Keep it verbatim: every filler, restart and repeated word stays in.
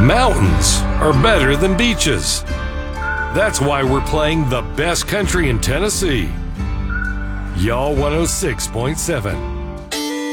Mountains are better than beaches. That's why we're playing the best country in Tennessee. Y'all one oh six point seven.